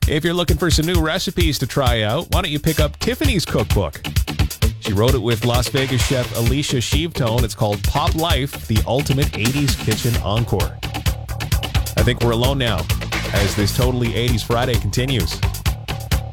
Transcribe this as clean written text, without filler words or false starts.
If you're looking for some new recipes to try out, why don't you pick up Tiffany's cookbook? She wrote it with Las Vegas chef Alicia Sheavtone. It's called Pop Life, the Ultimate 80s Kitchen Encore. I think we're alone now as this Totally 80s Friday continues.